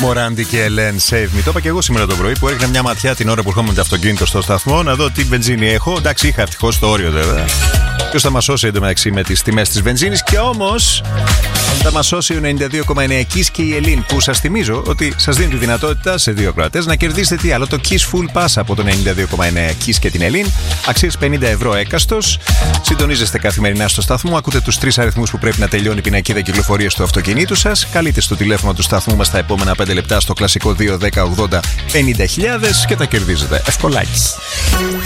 Μοράντι και Ελέν, Save Me. Το είπα και εγώ σήμερα το πρωί που έριχνα μια ματιά την ώρα που ερχόμουν με το αυτοκίνητο στο σταθμό να δω τι βενζίνη έχω. Εντάξει, είχα ευτυχώς το όριο βέβαια. Ποιος θα μας σώσει εντωμεταξύ με τις τιμές της βενζίνης. Και όμως θα μας σώσει ο 92,9 Kiss και η Ελίν, που σας θυμίζω ότι σας δίνει τη δυνατότητα σε δύο κρατές να κερδίσετε τι άλλο, το Kiss Full Pass από το 92,9 Kiss και την Ελίν. Αξίες 50 ευρώ έκαστος. Συντονίζεστε καθημερινά στο σταθμό, ακούτε τους 3 αριθμούς που πρέπει να τελειώνει η πινακίδα κυκλοφορίας του αυτοκινήτου σας. Καλείτε στο τηλέφωνο του σταθμού μας τα επόμενα 5 λεπτά στο κλασικό 2 10 80 50.000 και τα κερδίζετε. Ευκολάκι.